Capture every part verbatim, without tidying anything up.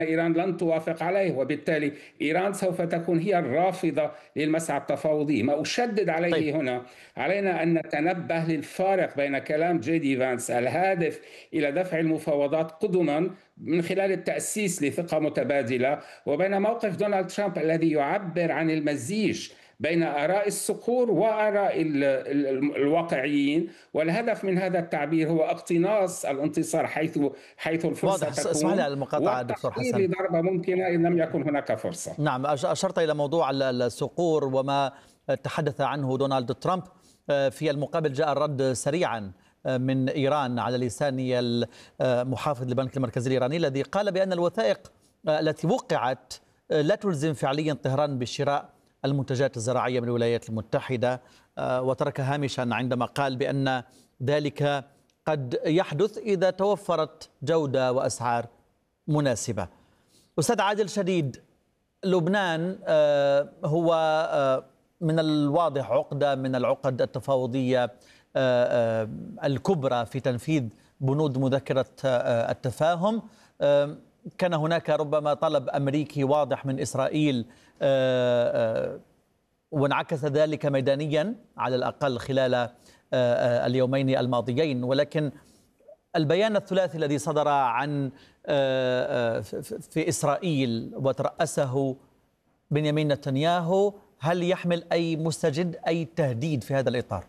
إيران لن توافق عليه، وبالتالي إيران سوف تكون هي الرافضة للمسعى التفاوضي. ما أشدد طيب. عليه هنا، علينا أن نتنبه للفارق بين كلام جي دي فانس الهادف إلى دفع المفاوضات قدما من خلال التأسيس لثقة متبادلة، وبين موقف دونالد ترامب الذي يعبر عن المزيج بين آراء الصقور وآراء ال- ال- الواقعيين. والهدف من هذا التعبير هو اقتناص الانتصار حيث حيث الفرصة واضح. اس- اسمح لي تكون، على المقاطعة دكتور والتحضير حسن. لضربة ممكنة إن لم يكن هناك فرصة. نعم، أش- أشرت إلى موضوع ال- الصقور وما تحدث عنه دونالد ترامب. آه، في المقابل جاء الرد سريعا آه، من إيران على لسان المحافظ للبنك المركزي الإيراني، الذي قال بأن الوثائق آه، التي وقعت آه، لا تلزم فعليا طهران بشراء المنتجات الزراعية من الولايات المتحدة، آه، وترك هامشا عندما قال بأن ذلك قد يحدث إذا توفرت جودة وأسعار مناسبة. أستاذ عادل شديد، لبنان آه، هو آه، من الواضح عقدة من العقد التفاوضية آه، آه، الكبرى في تنفيذ بنود مذكرة آه، التفاهم. آه، كان هناك ربما طلب أمريكي واضح من إسرائيل، آه، آه، وانعكس ذلك ميدانيا على الأقل خلال آه، آه، اليومين الماضيين. ولكن البيان الثلاثي الذي صدر عن آه، آه، ف- ف- في إسرائيل وترأسه بنيامين نتنياهو، هل يحمل أي مستجد، أي تهديد في هذا الإطار؟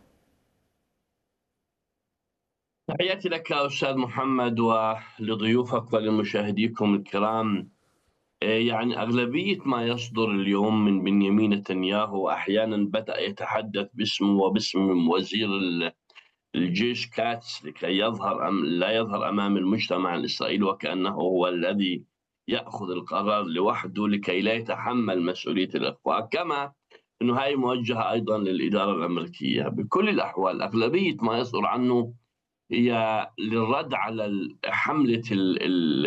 تحياتي لك أستاذ محمد ولضيوفك ولمشاهديكم الكرام. إيه يعني أغلبية ما يصدر اليوم من بنيامين نتنياهو أحيانا بدأ يتحدث باسمه وباسم وزير ال- الجيش كاتس لكي يظهر أم لا يظهر أمام المجتمع الإسرائيلي وكأنه هو الذي يأخذ القرار لوحده لكي لا يتحمل مسؤولية الإخفاء، كما أنه هاي موجهة أيضا للإدارة الأمريكية. بكل الأحوال أغلبية ما يصدر عنه هي للرد على ال- حملة ال ال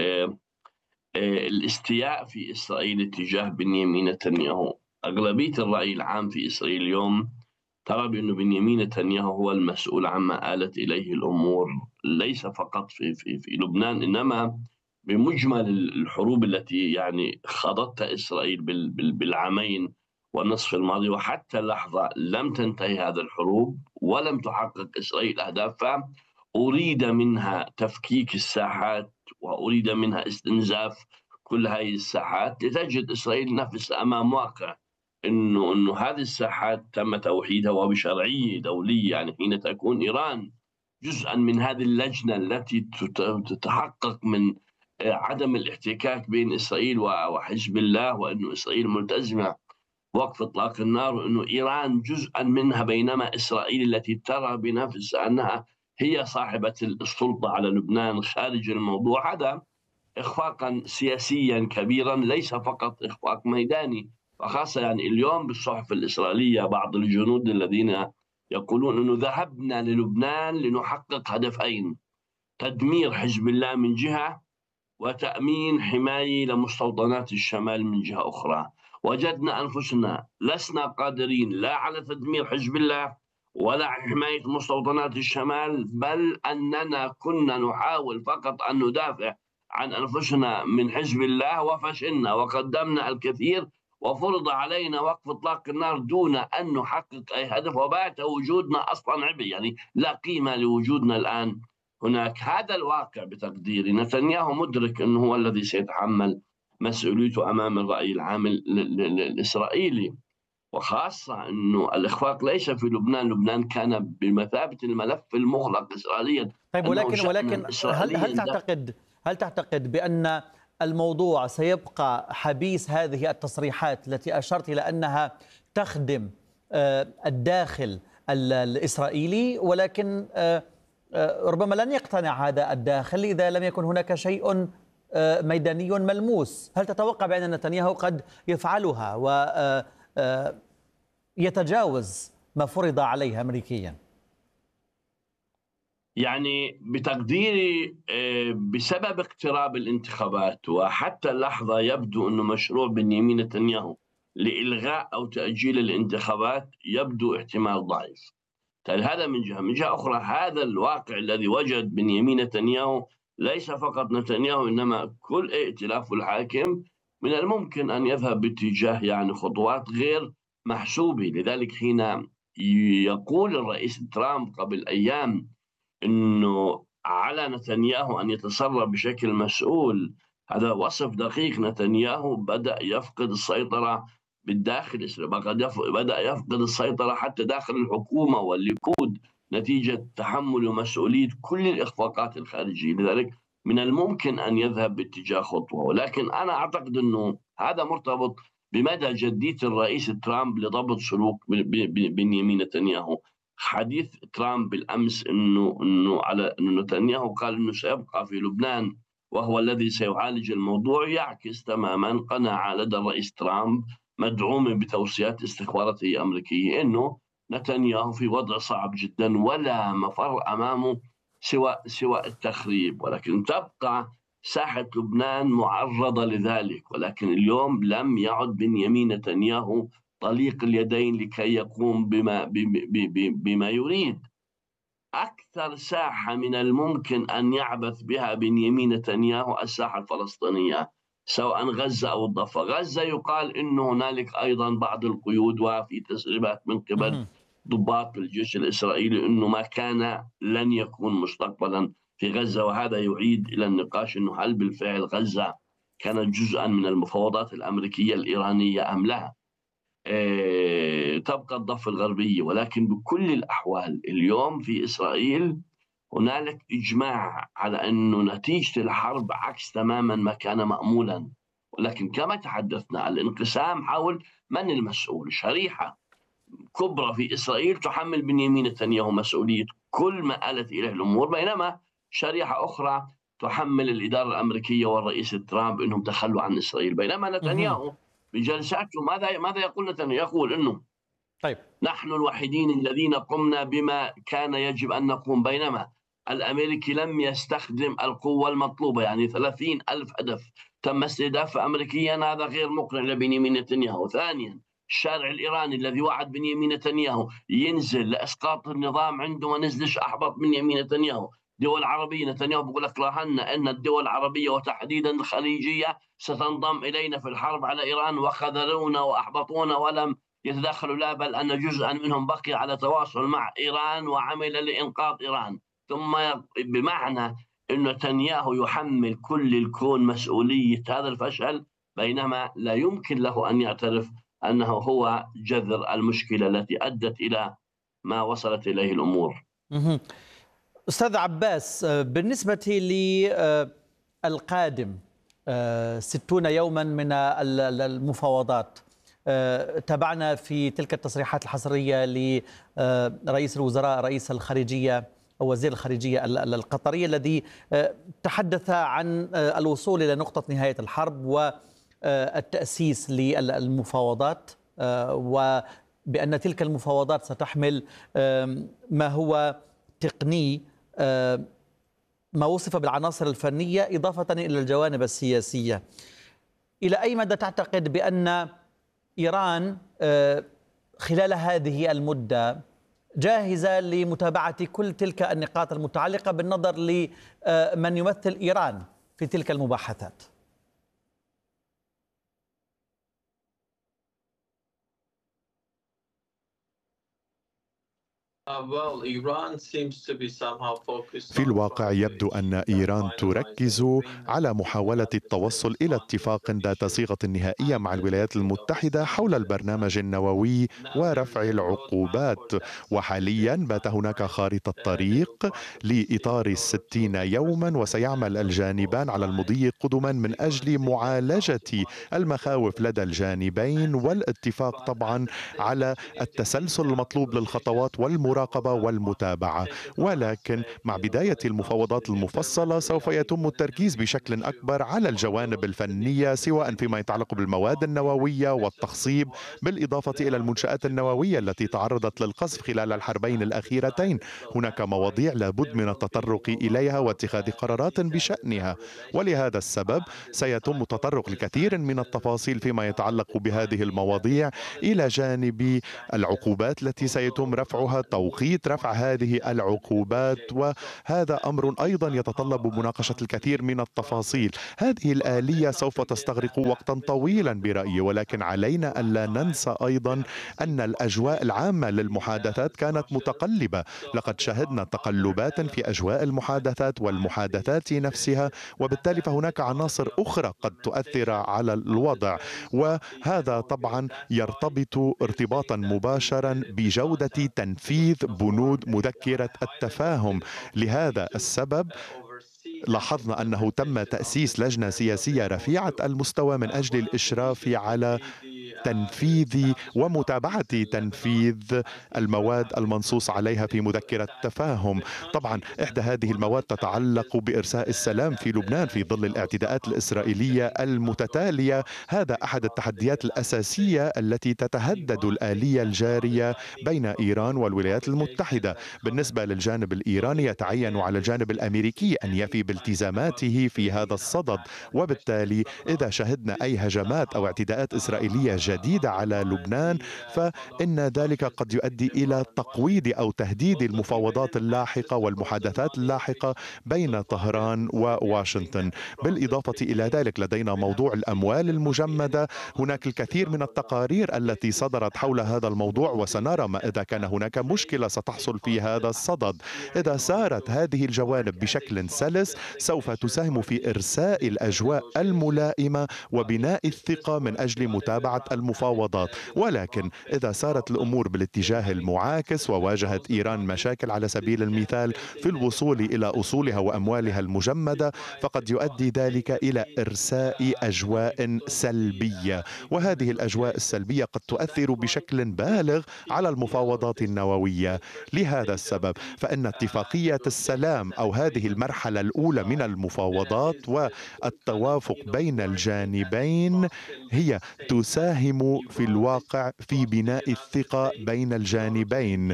آه، الاستياء في إسرائيل تجاه بنيامين نتنياهو. أغلبية الرأي العام في إسرائيل اليوم ترى بأن بنيامين نتنياهو هو المسؤول عما آلت إليه الأمور، ليس فقط في, في, في لبنان، إنما بمجمل الحروب التي يعني خاضتها إسرائيل بال- بال- بالعامين والنصف الماضي. وحتى اللحظة لم تنتهي هذه الحروب ولم تحقق إسرائيل أهدافها. أريد منها تفكيك الساحات وأريد منها استنزاف كل هذه الساحات، لتجد إسرائيل نفسها أمام واقع إنه إنه هذه الساحات تم توحيدها وبشرعية دولية. يعني حين تكون إيران جزءا من هذه اللجنة التي تت- تتحقق من آه، عدم الاحتكاك بين إسرائيل وحزب الله، وأنه إسرائيل ملتزمة وقف إطلاق النار، وأنه إيران جزءا منها، بينما إسرائيل التي ترى بنفسها أنها هي صاحبة السلطة على لبنان خارج الموضوع. هذا إخفاقا سياسيا كبيرا، ليس فقط إخفاق ميداني. وخاصة يعني اليوم بالصحف الإسرائيلية بعض الجنود الذين يقولون أنه ذهبنا للبنان لنحقق هدفين: تدمير حزب الله من جهة، وتأمين حماية لمستوطنات الشمال من جهة أخرى. وجدنا أنفسنا لسنا قادرين لا على تدمير حزب الله ولا على حماية مستوطنات الشمال، بل أننا كنا نحاول فقط أن ندافع عن أنفسنا من حزب الله، وفشلنا وقدمنا الكثير وفرض علينا وقف إطلاق النار دون أن نحقق أي هدف، وبات وجودنا أصلا عبء، يعني لا قيمة لوجودنا الآن هناك. هذا الواقع بتقديري. نتنياهو مدرك أنه هو الذي سيتحمل مسؤوليته أمام الرأي العام ال- ال- ال- الإسرائيلي، وخاصة أنه الإخفاق ليس في لبنان. لبنان كان بمثابة الملف المغلق إسرائيليا، طيب، أنه ولكن شأنا ولكن هل هل إسرائيليا داخل. تعتقد هل تعتقد بأن الموضوع سيبقى حبيس هذه التصريحات التي أشرت إلى أنها تخدم آه، الداخل ال- الإسرائيلي، ولكن آه، آه، ربما لن يقتنع هذا الداخل إذا لم يكن هناك شيء آه، ميداني ملموس؟ هل تتوقع بأن نتنياهو قد يفعلها ويتجاوز ما فرض عليه أمريكيا؟ يعني بتقديري آه، بسبب اقتراب الانتخابات وحتى اللحظة يبدو أنه مشروع بنيامين نتنياهو لإلغاء أو تأجيل الانتخابات يبدو احتمال ضعيف. طيب هذا من جهة. من جهة أخرى، هذا الواقع الذي وجد بنيامين نتنياهو ليس فقط نتنياهو إنما كل ائتلاف الحاكم من الممكن أن يذهب باتجاه يعني خطوات غير محسوبة. لذلك حين يقول الرئيس ترامب قبل أيام أنه على نتنياهو أن يتصرف بشكل مسؤول، هذا وصف دقيق. نتنياهو بدأ يفقد السيطرة بالداخل، بدأ يفقد السيطرة حتى داخل الحكومة والليكود نتيجة تحمل مسؤولية كل الإخفاقات الخارجية. لذلك من الممكن أن يذهب باتجاه خطوة، ولكن أنا أعتقد أنه هذا مرتبط بمدى جدية الرئيس ترامب لضبط سلوك بنيامين نتنياهو. حديث ترامب بالأمس أنه أنه على أنه نتنياهو قال أنه سيبقى في لبنان وهو الذي سيعالج الموضوع يعكس تماما قناعة لدى الرئيس ترامب مدعومة بتوصيات استخباراتية أمريكية أنه نتنياهو في وضع صعب جدا ولا مفر أمامه سوى سوى التخريب، ولكن تبقى ساحة لبنان معرضة لذلك. ولكن اليوم لم يعد بنيامين نتنياهو طليق اليدين لكي يقوم بما بما يريد. أكثر ساحة من الممكن أن يعبث بها بنيامين نتنياهو الساحة الفلسطينية، سواء غزة أو الضفة. غزة يقال إنه هنالك أيضا بعض القيود، وفي تسريبات من قبل ضباط الجيش الإسرائيلي إنه ما كان لن يكون مستقبلا في غزة، وهذا يعيد إلى النقاش إنه هل بالفعل غزة كانت جزءا من المفاوضات الأمريكية الإيرانية أم لا. إيه، تبقى الضفة الغربية. ولكن بكل الأحوال اليوم في إسرائيل هنالك إجماع على أنه نتيجة الحرب عكس تماما ما كان مأمولا. ولكن كما تحدثنا الانقسام حول من المسؤول. شريحة كبرى في إسرائيل تحمل بنيامين نتنياهو مسؤولية كل ما آلت إليه الأمور، بينما شريحة أخرى تحمل الإدارة الأمريكية والرئيس ترامب أنهم تخلوا عن إسرائيل. بينما نتنياهو بجلساته ماذا ماذا يقول نتنياهو؟ يقول انه طيب نحن الوحيدين الذين قمنا بما كان يجب ان نقوم، بينما الامريكي لم يستخدم القوه المطلوبه، يعني ثلاثين ألف هدف تم استهدافه امريكيا، هذا غير مقنع لبنيامين نتنياهو. ثانيا الشارع الايراني الذي وعد بنيامين نتنياهو ينزل لاسقاط النظام عنده ما نزلش، احبط بنيامين نتنياهو. دول عربية نتنياهو بيقول لك راهن أن الدول العربية وتحديدا الخليجية ستنضم إلينا في الحرب على إيران، وخذلونا وأحبطونا ولم يتدخلوا، لا بل أن جزءا منهم بقي على تواصل مع إيران وعمل لإنقاذ إيران. ثم بمعنى أن نتنياهو يحمل كل الكون مسؤولية هذا الفشل، بينما لا يمكن له أن يعترف أنه هو جذر المشكلة التي أدت إلى ما وصلت إليه الأمور. أستاذ عباس، بالنسبة للقادم ستون يوما من المفاوضات، تابعنا في تلك التصريحات الحصرية لرئيس الوزراء رئيس الخارجية أو وزير الخارجية القطري الذي تحدث عن الوصول إلى نقطة نهاية الحرب والتأسيس للمفاوضات، وبأن تلك المفاوضات ستحمل ما هو تقني، ما وصف بالعناصر الفنية إضافة إلى الجوانب السياسية. إلى أي مدى تعتقد بأن إيران خلال هذه المدة جاهزة لمتابعة كل تلك النقاط المتعلقة بالنظر لمن يمثل إيران في تلك المباحثات؟ في الواقع يبدو أن إيران تركز على محاولة التوصل إلى اتفاق ذات صيغة نهائية مع الولايات المتحدة حول البرنامج النووي ورفع العقوبات، وحاليا بات هناك خارطة طريق لإطار الستين يوما، وسيعمل الجانبان على المضي قدما من أجل معالجة المخاوف لدى الجانبين والاتفاق طبعا على التسلسل المطلوب للخطوات والمراقبة والمتابعة. ولكن مع بداية المفاوضات المفصلة سوف يتم التركيز بشكل أكبر على الجوانب الفنية، سواء فيما يتعلق بالمواد النووية والتخصيب، بالإضافة إلى المنشآت النووية التي تعرضت للقصف خلال الحربين الأخيرتين. هناك مواضيع لابد من التطرق إليها واتخاذ قرارات بشأنها، ولهذا السبب سيتم التطرق لكثير من التفاصيل فيما يتعلق بهذه المواضيع، إلى جانب العقوبات التي سيتم رفعها، توقيت رفع هذه العقوبات، وهذا أمر أيضا يتطلب مناقشة الكثير من التفاصيل. هذه الآلية سوف تستغرق وقتا طويلا برأيي، ولكن علينا ألا ننسى أيضا أن الأجواء العامة للمحادثات كانت متقلبة. لقد شهدنا تقلبات في أجواء المحادثات والمحادثات نفسها، وبالتالي فهناك عناصر أخرى قد تؤثر على الوضع، وهذا طبعا يرتبط ارتباطا مباشرا بجودة تنفيذ بنود مذكرة التفاهم. لهذا السبب لاحظنا أنه تم تأسيس لجنة سياسية رفيعة المستوى من أجل الإشراف على تنفيذ ومتابعة تنفيذ المواد المنصوص عليها في مذكرة التفاهم. طبعا إحدى هذه المواد تتعلق بإرساء السلام في لبنان في ظل الاعتداءات الإسرائيلية المتتالية. هذا أحد التحديات الأساسية التي تتهدد الآلية الجارية بين إيران والولايات المتحدة. بالنسبة للجانب الإيراني يتعين على الجانب الأمريكي أن يفي بالتزاماته في هذا الصدد، وبالتالي إذا شهدنا أي هجمات أو اعتداءات إسرائيلية جديدة على لبنان فإن ذلك قد يؤدي إلى تقويض أو تهديد المفاوضات اللاحقة والمحادثات اللاحقة بين طهران وواشنطن. بالإضافة إلى ذلك لدينا موضوع الأموال المجمدة. هناك الكثير من التقارير التي صدرت حول هذا الموضوع، وسنرى ما إذا كان هناك مشكلة ستحصل في هذا الصدد. إذا سارت هذه الجوانب بشكل سلس سوف تساهم في إرساء الأجواء الملائمة وبناء الثقة من أجل متابعة المفاوضات. ولكن إذا سارت الأمور بالاتجاه المعاكس وواجهت إيران مشاكل على سبيل المثال في الوصول إلى أصولها وأموالها المجمدة، فقد يؤدي ذلك إلى إرساء أجواء سلبية، وهذه الأجواء السلبية قد تؤثر بشكل بالغ على المفاوضات النووية. لهذا السبب فإن اتفاقية السلام أو هذه المرحلة الأولى من المفاوضات والتوافق بين الجانبين هي تساهم في الواقع في بناء الثقة بين الجانبين،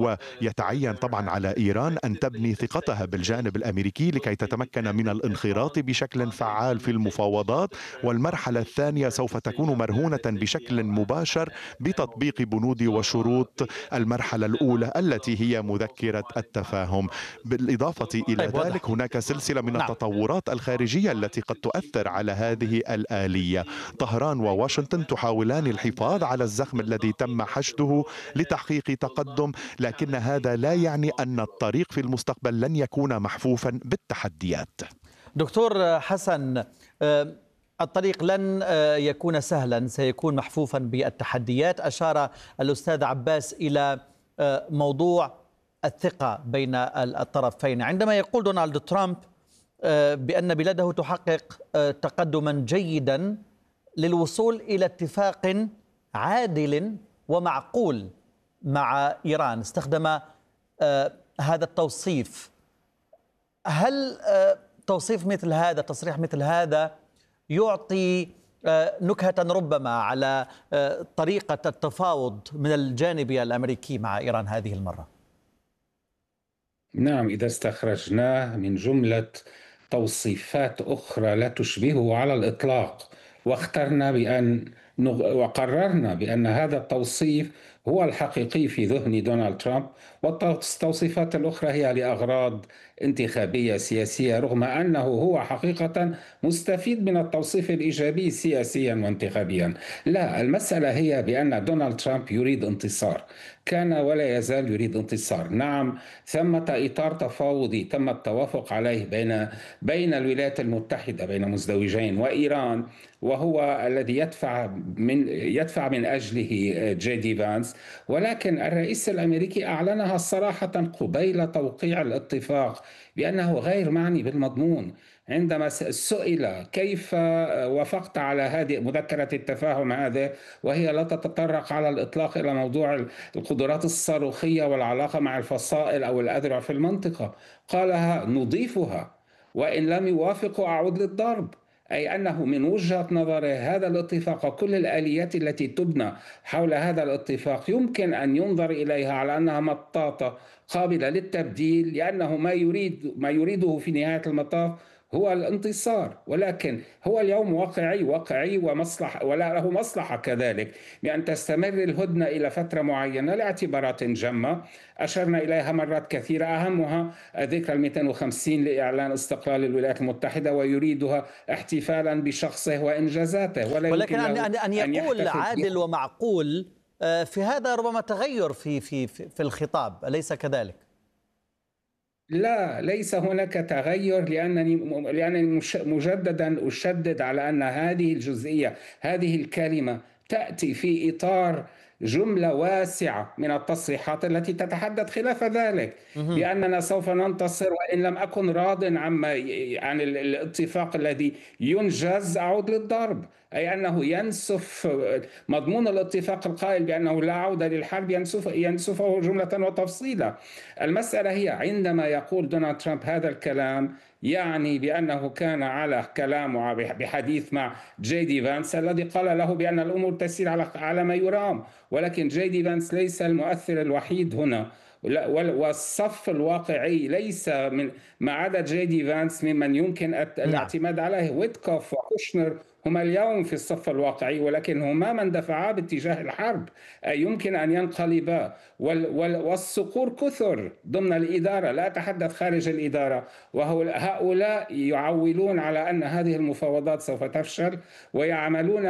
ويتعين طبعا على إيران أن تبني ثقتها بالجانب الأمريكي لكي تتمكن من الانخراط بشكل فعال في المفاوضات. والمرحلة الثانية سوف تكون مرهونة بشكل مباشر بتطبيق بنود وشروط المرحلة الأولى التي هي مذكرة التفاهم. بالإضافة إلى طيب ذلك هناك سلسلة من نعم. التطورات الخارجية التي قد تؤثر على هذه الآلية. طهران وواشنطن تحاولان الحفاظ على الزخم الذي تم حشده لتحقيق تقدم، لكن هذا لا يعني أن الطريق في المستقبل لن يكون محفوفا بالتحديات. دكتور حسن، الطريق لن يكون سهلا، سيكون محفوفا بالتحديات. أشار الأستاذ عباس إلى موضوع الثقة بين الطرفين عندما يقول دونالد ترامب بأن بلاده تحقق تقدما جيدا للوصول إلى اتفاق عادل ومعقول مع إيران. استخدم هذا التوصيف. هل توصيف مثل هذا، تصريح مثل هذا يعطي نكهة ربما على طريقة التفاوض من الجانب الأمريكي مع إيران هذه المرة؟ نعم، إذا استخرجناه من جملة توصيفات أخرى لا تشبهه على الإطلاق واخترنا بأن وقررنا بأن هذا التوصيف هو الحقيقي في ذهن دونالد ترامب، والتوصيفات الأخرى هي لأغراض انتخابية سياسية، رغم أنه هو حقيقة مستفيد من التوصيف الإيجابي سياسيا وانتخابيا. لا، المسألة هي بأن دونالد ترامب يريد انتصار، كان ولا يزال يريد انتصار. نعم، ثمة إطار تفاوضي تم التوافق عليه بين بين الولايات المتحدة، بين مزدوجين، وإيران، وهو الذي يدفع من يدفع من أجله جي دي فانس، ولكن الرئيس الأمريكي أعلنها صراحة قبيل توقيع الاتفاق بأنه غير معني بالمضمون. عندما سئل كيف وافقت على هذه مذكرة التفاهم هذه وهي لا تتطرق على الإطلاق إلى موضوع القدرات الصاروخية والعلاقة مع الفصائل أو الأذرع في المنطقة، قالها نضيفها، وإن لم يوافقوا أعود للضرب. أي أنه من وجهة نظره هذا الاتفاق وكل الآليات التي تبنى حول هذا الاتفاق يمكن أن ينظر إليها على أنها مطاطة قابلة للتبديل، لأنه ما يريد ما يريده في نهاية المطاف هو الانتصار، ولكن هو اليوم واقعي واقعي ومصلحة، ولا له مصلحة كذلك بأن تستمر الهدنة إلى فترة معينة لاعتبارات جمة أشرنا إليها مرات كثيرة، أهمها الذكرى المئتين وخمسين لإعلان استقلال الولايات المتحدة، ويريدها احتفالا بشخصه وإنجازاته، ولا ولكن أن, أن يقول عادل ومعقول في هذا ربما تغير في في في الخطاب، أليس كذلك؟ لا، ليس هناك تغير، لأنني لأنني مجددا أشدد على أن هذه الجزئية، هذه الكلمة تأتي في إطار جملة واسعة من التصريحات التي تتحدث خلاف ذلك، بأننا سوف ننتصر وإن لم أكن راض عما عن الاتفاق الذي ينجز أعود للضرب، أي أنه ينسف مضمون الاتفاق القائل بأنه لا عودة للحرب، ينسف ينسفه جملة وتفصيلا. المسألة هي عندما يقول دونالد ترامب هذا الكلام، يعني بأنه كان على كلامه بحديث مع جي دي فانس الذي قال له بأن الأمور تسير على على ما يرام، ولكن جي دي فانس ليس المؤثر الوحيد هنا، والصف الواقعي ليس من ما عدا جي دي فانس ممن يمكن الاعتماد عليه. ويتكوف وكوشنر هما اليوم في الصف الواقعي، ولكن هما من دفعا باتجاه الحرب، أي يمكن أن ينقلبا، والصقور كثر ضمن الإدارة، لا أتحدث خارج الإدارة، وهؤلاء يعولون على أن هذه المفاوضات سوف تفشل، ويعملون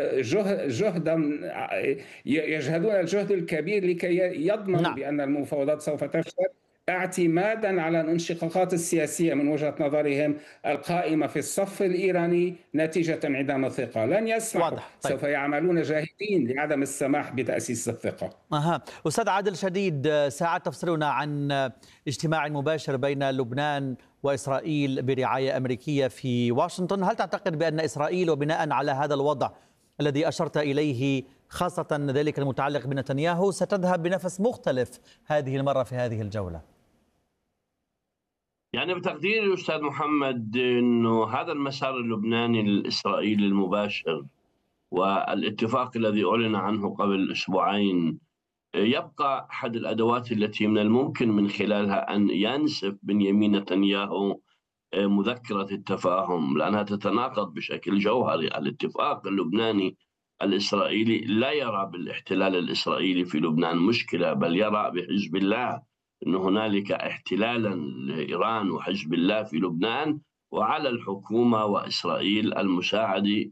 جهدا يجهدون الجهد الكبير لكي يضمنوا نعم. بأن المفاوضات سوف تفشل، اعتمادا على الانشقاقات السياسية من وجهة نظرهم القائمة في الصف الإيراني نتيجة انعدام الثقة. لن يسمحوا، طيب. سوف يعملون جاهدين لعدم السماح بتأسيس الثقة. أها. أستاذ عادل شديد، ساعات تفصلنا عن اجتماع مباشر بين لبنان وإسرائيل برعاية أمريكية في واشنطن، هل تعتقد بأن إسرائيل وبناء على هذا الوضع الذي أشرت إليه خاصة ذلك المتعلق بنتنياهو ستذهب بنفس مختلف هذه المرة في هذه الجولة؟ يعني بتقديري أستاذ محمد أنه هذا المسار اللبناني الإسرائيلي المباشر والاتفاق الذي أعلن عنه قبل أسبوعين يبقى أحد الأدوات التي من الممكن من خلالها أن ينسف بنيامين نتنياهو مذكرة التفاهم، لأنها تتناقض بشكل جوهري. الاتفاق اللبناني الإسرائيلي لا يرى بالاحتلال الإسرائيلي في لبنان مشكلة، بل يرى بحزب الله أن هنالك احتلالا لإيران وحزب الله في لبنان، وعلى الحكومة وإسرائيل المساعدة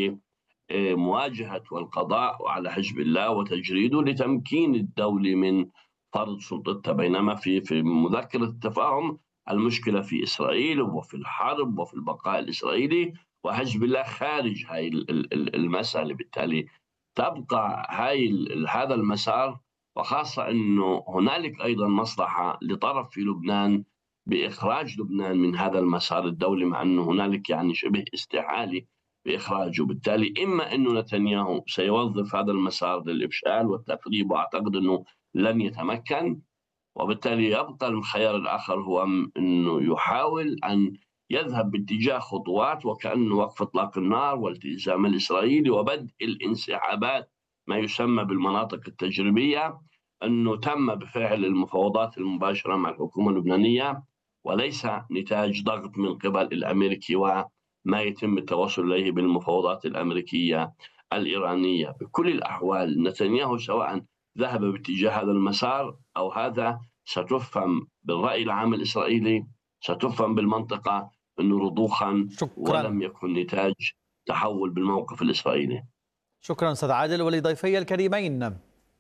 بمواجهة والقضاء على حزب الله وتجريده لتمكين الدولة من فرض سلطتها. بينما في في مذكرة التفاهم المشكلة في إسرائيل وفي الحرب وفي البقاء الإسرائيلي، وحزب الله خارج هاي المسألة. بالتالي تبقى هاي هذا المسار، وخاصة أنه هنالك أيضا مصلحة لطرف في لبنان بإخراج لبنان من هذا المسار الدولي، مع أنه هنالك يعني شبه استحالة بإخراجه. بالتالي إما أنه نتنياهو سيوظف هذا المسار للإفشال والتقريب، وأعتقد أنه لن يتمكن، وبالتالي يبقى الخيار الآخر هو أنه يحاول أن يذهب باتجاه خطوات وكأنه وقف إطلاق النار والالتزام الإسرائيلي وبدء الانسحابات، ما يسمى بالمناطق التجريبية، أنه تم بفعل المفاوضات المباشرة مع الحكومة اللبنانية وليس نتاج ضغط من قبل الأمريكي وما يتم التوصل إليه بالمفاوضات الأمريكية الإيرانية. بكل الأحوال نتنياهو سواء ذهب باتجاه هذا المسار أو هذا ستفهم بالرأي العام الإسرائيلي، ستفهم بالمنطقة أنه رضوخا شكرا. ولم يكن نتاج تحول بالموقف الإسرائيلي. شكرا أستاذ عادل ولضيفي الكريمين.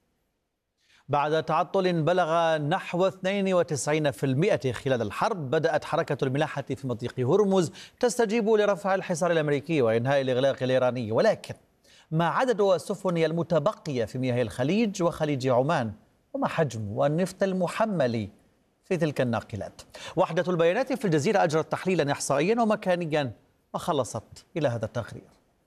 بعد تعطل بلغ نحو اثنين وتسعين بالمئة خلال الحرب، بدأت حركة الملاحة في مضيق هرمز تستجيب لرفع الحصار الأمريكي وإنهاء الإغلاق الإيراني، ولكن ما عدد السفن المتبقية في مياه الخليج وخليج عمان؟ وما حجم النفط المحمل في تلك الناقلات؟ وحدة البيانات في الجزيرة أجرت تحليلا إحصائيا ومكانيا وخلصت إلى هذا التقرير.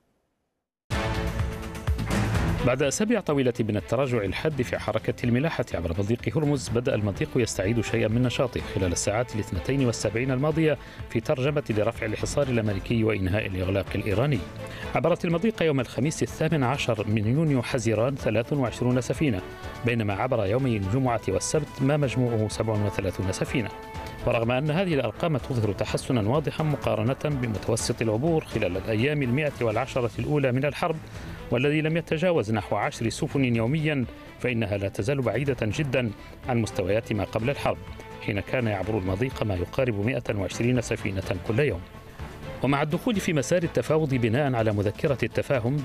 بعد أسابيع طويلة من التراجع الحاد في حركة الملاحة عبر مضيق هرمز، بدأ المضيق يستعيد شيئا من نشاطه خلال الساعات الاثنتين والسبعين الماضية في ترجمة لرفع الحصار الأمريكي وإنهاء الإغلاق الإيراني. عبرت المضيق يوم الخميس الثامن عشر من يونيو حزيران ثلاث وعشرين سفينة، بينما عبر يومي الجمعة والسبت ما مجموعه سبع وثلاثين سفينة. ورغم أن هذه الأرقام تظهر تحسنا واضحا مقارنة بمتوسط العبور خلال الأيام المئة والعشرة الأولى من الحرب والذي لم يتجاوز نحو عشر سفن يوميا، فإنها لا تزال بعيدة جدا عن مستويات ما قبل الحرب حين كان يعبر المضيق ما يقارب مئة وعشرين سفينة كل يوم. ومع الدخول في مسار التفاوض بناء على مذكرة التفاهم